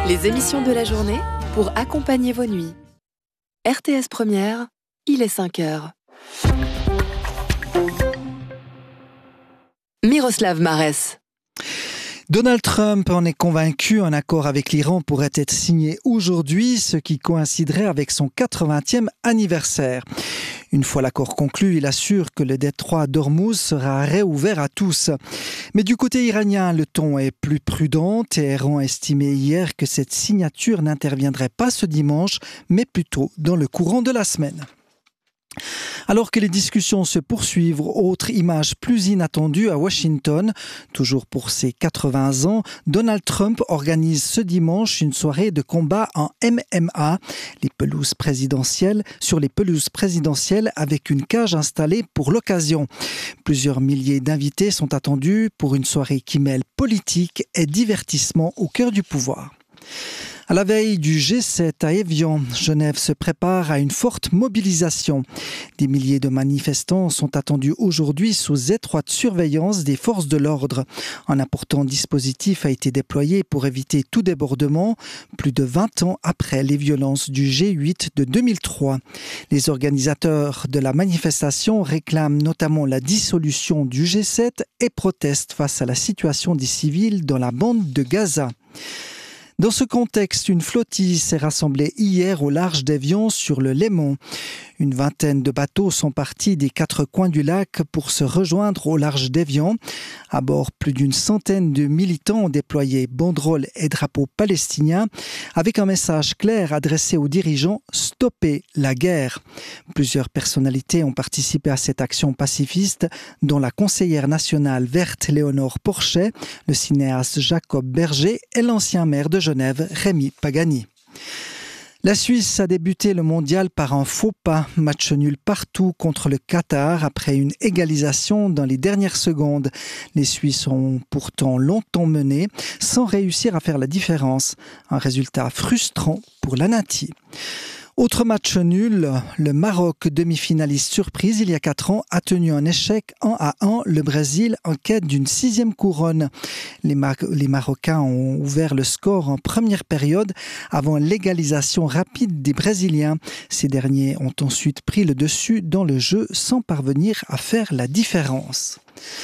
Les émissions de la journée pour accompagner vos nuits. RTS Première, il est 5h. Miroslav Marès. Donald Trump en est convaincu, un accord avec l'Iran pourrait être signé aujourd'hui, ce qui coïnciderait avec son 80e anniversaire. Une fois l'accord conclu, il assure que le détroit d'Ormuz sera réouvert à tous. Mais du côté iranien, le ton est plus prudent. Téhéran estimait hier que cette signature n'interviendrait pas ce dimanche, mais plutôt dans le courant de la semaine. Alors que les discussions se poursuivent, autre image plus inattendue à Washington. Toujours pour ses 80 ans, Donald Trump organise ce dimanche une soirée de combat en MMA, sur les pelouses présidentielles avec une cage installée pour l'occasion. Plusieurs milliers d'invités sont attendus pour une soirée qui mêle politique et divertissement au cœur du pouvoir. À la veille du G7 à Évian, Genève se prépare à une forte mobilisation. Des milliers de manifestants sont attendus aujourd'hui sous étroite surveillance des forces de l'ordre. Un important dispositif a été déployé pour éviter tout débordement, plus de 20 ans après les violences du G8 de 2003. Les organisateurs de la manifestation réclament notamment la dissolution du G7 et protestent face à la situation des civils dans la bande de Gaza. Dans ce contexte, une flottille s'est rassemblée hier au large d'Évian sur le Léman. Une vingtaine de bateaux sont partis des 4 coins du lac pour se rejoindre au large d'Évian. À bord, plus d'une centaine de militants ont déployé banderoles et drapeaux palestiniens avec un message clair adressé aux dirigeants « Stoppez la guerre ». Plusieurs personnalités ont participé à cette action pacifiste, dont la conseillère nationale verte Léonore Porchet, le cinéaste Jacob Berger et l'ancien maire de Genève, Rémi Pagani. La Suisse a débuté le mondial par un faux pas, match nul partout contre le Qatar après une égalisation dans les dernières secondes. Les Suisses ont pourtant longtemps mené sans réussir à faire la différence. Un résultat frustrant pour la Nati. Autre match nul, le Maroc, demi-finaliste surprise il y a 4 ans, a tenu un échec 1-1 le Brésil en quête d'une 6e couronne. Les Marocains ont ouvert le score en première période avant l'égalisation rapide des Brésiliens. Ces derniers ont ensuite pris le dessus dans le jeu sans parvenir à faire la différence.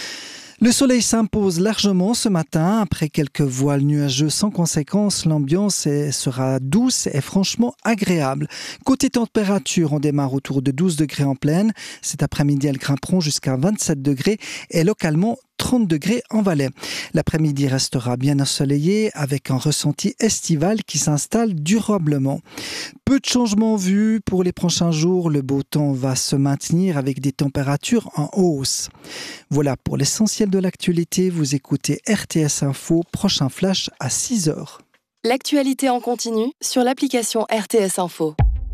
Le soleil s'impose largement ce matin. Après quelques voiles nuageux sans conséquence, l'ambiance sera douce et franchement agréable. Côté température, on démarre autour de 12 degrés en plaine. Cet après-midi, elles grimperont jusqu'à 27 degrés et localement 30 degrés en Valais. L'après-midi restera bien ensoleillé avec un ressenti estival qui s'installe durablement. Peu de changements vus pour les prochains jours. Le beau temps va se maintenir avec des températures en hausse. Voilà pour l'essentiel de l'actualité. Vous écoutez RTS Info, prochain flash à 6h. L'actualité en continu sur l'application RTS Info.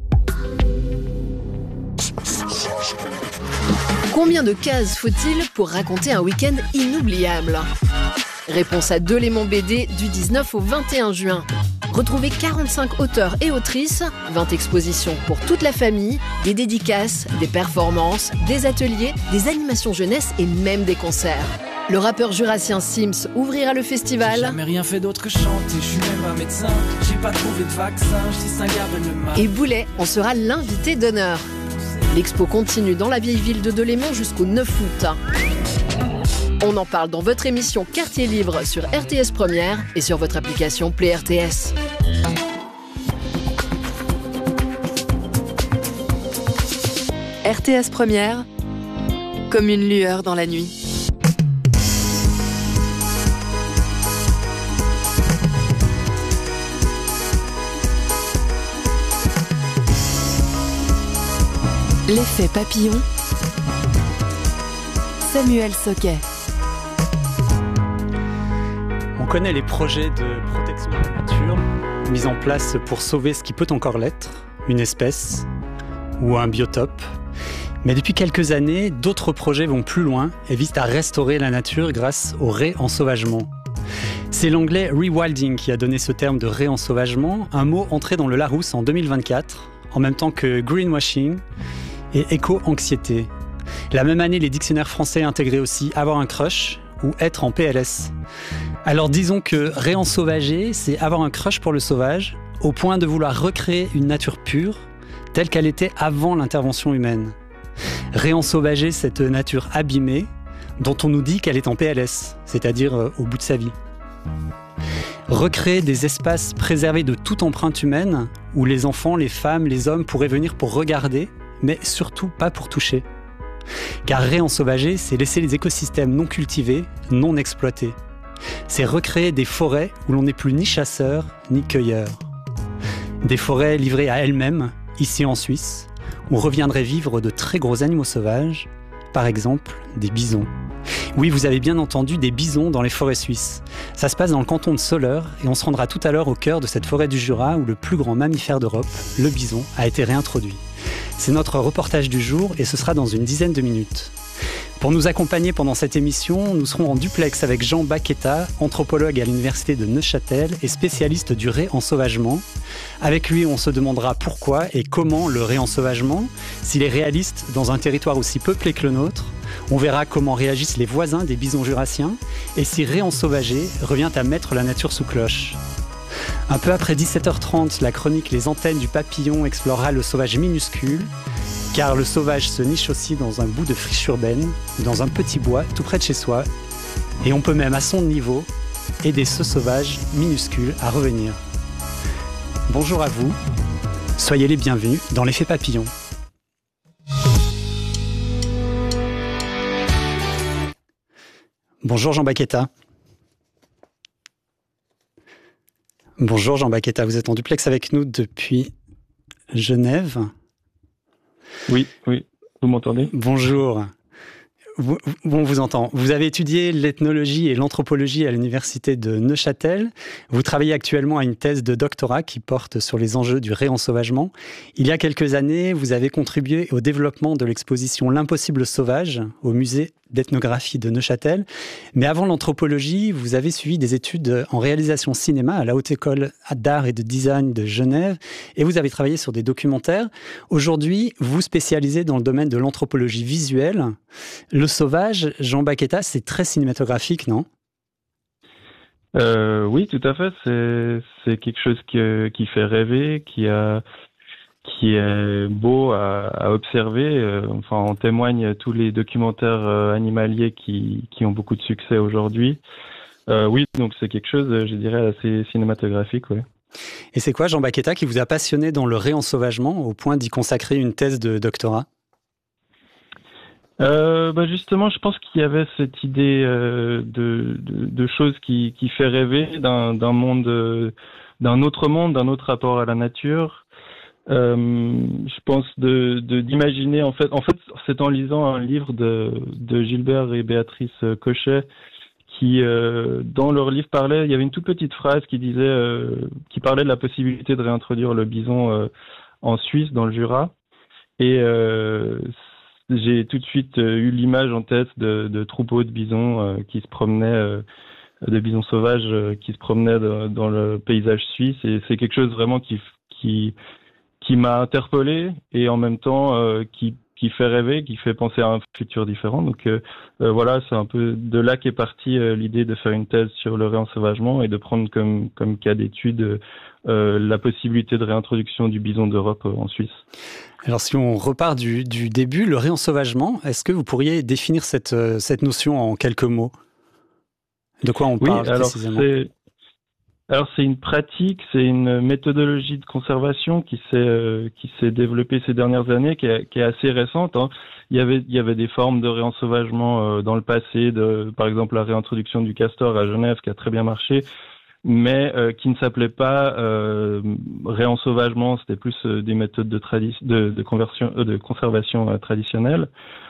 Combien de cases faut-il pour raconter un week-end inoubliable ? Réponse à Delémont BD du 19 au 21 juin. Retrouvez 45 auteurs et autrices, 20 expositions pour toute la famille, des dédicaces, des performances, des ateliers, des animations jeunesse et même des concerts. Le rappeur jurassien Sims ouvrira le festival. J'ai jamais rien fait d'autre que chanter, je suis même pas médecin, j'ai pas trouvé de vaccin, je distingue le mal. Et Boulet en sera l'invité d'honneur. L'expo continue dans la vieille ville de Delémont jusqu'au 9 août. On en parle dans votre émission Quartier Libre sur RTS Première et sur votre application Play RTS. RTS Première, comme une lueur dans la nuit. L'effet papillon, Samuel Soquet. On connaît les projets de protection de la nature mis en place pour sauver ce qui peut encore l'être, une espèce ou un biotope. Mais depuis quelques années, d'autres projets vont plus loin et visent à restaurer la nature grâce au réensauvagement. C'est l'anglais rewilding qui a donné ce terme de réensauvagement, un mot entré dans le Larousse en 2024, en même temps que greenwashing et éco-anxiété. La même année, les dictionnaires français intégraient aussi avoir un crush ou être en PLS. Alors disons que réensauvager, c'est avoir un crush pour le sauvage, au point de vouloir recréer une nature pure, telle qu'elle était avant l'intervention humaine. Réensauvager cette nature abîmée, dont on nous dit qu'elle est en PLS, c'est-à-dire au bout de sa vie. Recréer des espaces préservés de toute empreinte humaine, où les enfants, les femmes, les hommes pourraient venir pour regarder, mais surtout pas pour toucher. Car réensauvager, c'est laisser les écosystèmes non cultivés, non exploités. C'est recréer des forêts où l'on n'est plus ni chasseur, ni cueilleur. Des forêts livrées à elles-mêmes, ici en Suisse, où reviendraient vivre de très gros animaux sauvages, par exemple des bisons. Oui, vous avez bien entendu, des bisons dans les forêts suisses. Ça se passe dans le canton de Soleure et on se rendra tout à l'heure au cœur de cette forêt du Jura où le plus grand mammifère d'Europe, le bison, a été réintroduit. C'est notre reportage du jour et ce sera dans une dizaine de minutes. Pour nous accompagner pendant cette émission, nous serons en duplex avec Jean Baqueta, anthropologue à l'université de Neuchâtel et spécialiste du réensauvagement. Avec lui, on se demandera pourquoi et comment le réensauvagement, s'il est réaliste dans un territoire aussi peuplé que le nôtre. On verra comment réagissent les voisins des bisons jurassiens et si réensauvager revient à mettre la nature sous cloche. Un peu après 17h30, la chronique Les Antennes du Papillon explorera le sauvage minuscule, car le sauvage se niche aussi dans un bout de friche urbaine ou dans un petit bois tout près de chez soi. Et on peut même à son niveau aider ce sauvage minuscule à revenir. Bonjour à vous, soyez les bienvenus dans l'effet papillon. Bonjour Jean Baqueta. Bonjour Jean Baqueta, vous êtes en duplex avec nous depuis Genève. Oui, vous m'entendez ? Bonjour. On vous entend. Vous avez étudié l'ethnologie et l'anthropologie à l'université de Neuchâtel. Vous travaillez actuellement à une thèse de doctorat qui porte sur les enjeux du réensauvagement. Il y a quelques années, vous avez contribué au développement de l'exposition L'Impossible sauvage au musée d'ethnographie de Neuchâtel. Mais avant l'anthropologie, vous avez suivi des études en réalisation cinéma à la Haute École d'Art et de Design de Genève et vous avez travaillé sur des documentaires. Aujourd'hui, vous spécialisez dans le domaine de l'anthropologie visuelle. Le sauvage, Jean Baqueta, c'est très cinématographique, non ? Oui, tout à fait. C'est quelque chose qui fait rêver, qui est beau à observer. Enfin, en témoignent tous les documentaires animaliers qui ont beaucoup de succès aujourd'hui. Oui, donc c'est quelque chose, je dirais, assez cinématographique, oui. Et c'est quoi, Jean Baqueta, qui vous a passionné dans le réensauvagement au point d'y consacrer une thèse de doctorat ? Justement, je pense qu'il y avait cette idée de choses qui fait rêver, d'un monde, d'un autre monde, d'un autre rapport à la nature. Je pense d'imaginer en fait c'est en lisant un livre de Gilbert et Béatrice Cochet qui dans leur livre il y avait une toute petite phrase qui parlait de la possibilité de réintroduire le bison en Suisse, dans le Jura, et j'ai tout de suite eu l'image en tête de troupeaux de bisons qui se promenaient, de bisons sauvages qui se promenaient dans le paysage suisse, et c'est quelque chose vraiment qui m'a interpellé et en même temps qui fait rêver, qui fait penser à un futur différent. Donc voilà, c'est un peu de là qu'est partie l'idée de faire une thèse sur le réensauvagement et de prendre comme cas d'étude la possibilité de réintroduction du bison d'Europe en Suisse. Alors si on repart du début, le réensauvagement, est-ce que vous pourriez définir cette notion en quelques mots ? De quoi on parle précisément ? Alors c'est une pratique, c'est une méthodologie de conservation qui s'est développée ces dernières années, qui est assez récente, hein. Il y avait des formes de réensauvagement dans le passé, par exemple la réintroduction du castor à Genève qui a très bien marché, mais qui ne s'appelait pas réensauvagement, c'était plus des méthodes de conservation traditionnelles.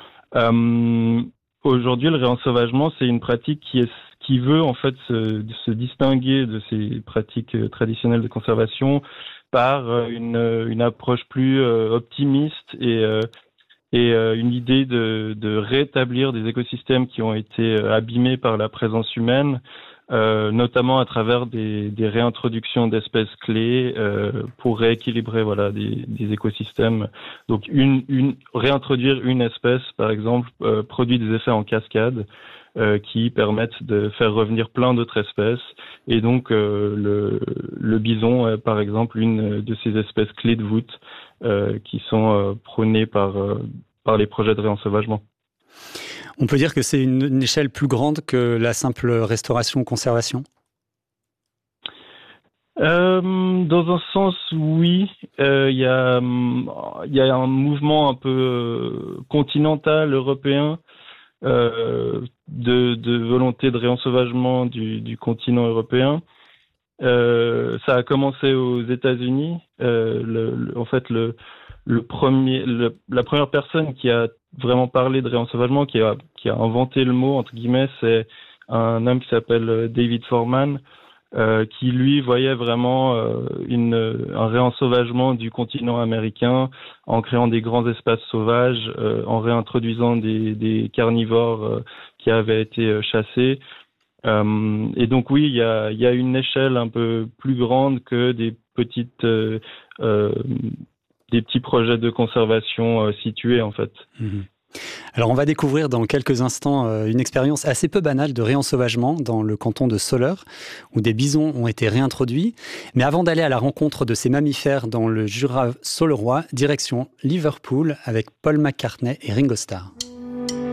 Aujourd'hui, le réensauvagement, c'est une pratique qui veut en fait se distinguer de ces pratiques traditionnelles de conservation par une approche plus optimiste et une idée de rétablir des écosystèmes qui ont été abîmés par la présence humaine, notamment à travers des réintroductions d'espèces clés pour rééquilibrer des écosystèmes. Donc réintroduire une espèce, par exemple, produit des effets en cascade. qui permettent de faire revenir plein d'autres espèces. Et donc le bison est par exemple une de ces espèces clés de voûte qui sont prônées par les projets de réensauvagement. On peut dire que c'est une échelle plus grande que la simple restauration ou conservation ? Dans un sens, oui. Il y a un mouvement un peu continental européen de volonté de réensauvagement du continent européen. Ça a commencé aux États-Unis. En fait, la première personne qui a vraiment parlé de réensauvagement, qui a inventé le mot entre guillemets, c'est un homme qui s'appelle David Foreman, qui lui voyait vraiment un réensauvagement du continent américain en créant des grands espaces sauvages, en réintroduisant des carnivores qui avaient été chassés. Et donc oui, il y a une échelle un peu plus grande que des petits projets de conservation situés en fait. Mmh. Alors on va découvrir dans quelques instants une expérience assez peu banale de réensauvagement dans le canton de Soleure, où des bisons ont été réintroduits. Mais avant d'aller à la rencontre de ces mammifères dans le Jura soleurois, direction Liverpool avec Paul McCartney et Ringo Starr.